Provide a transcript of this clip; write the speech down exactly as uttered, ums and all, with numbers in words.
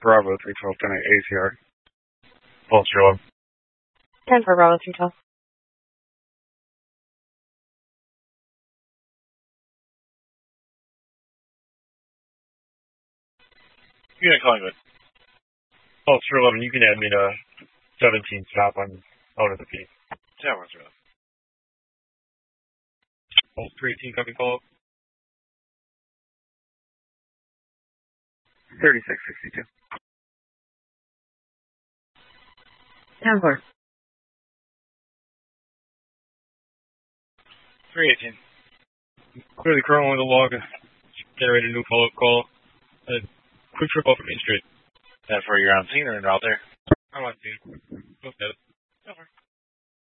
Bravo three twelve, ten eight A C R. Pulse zero. ten for Bravo three twelve. Unit calling good. Pulse zero eleven, you can add me to seventeen stop. I'm out of the P. Tower zero. Pulse three eighteen, copy follow up. thirty-six sixty-two. ten four. three eighteen. Clearly chrono the log. Generate a new follow-up call. Uh, quick trip off of Main Street. That for you're on scene or out there? I'm on scene. Look at it. Over.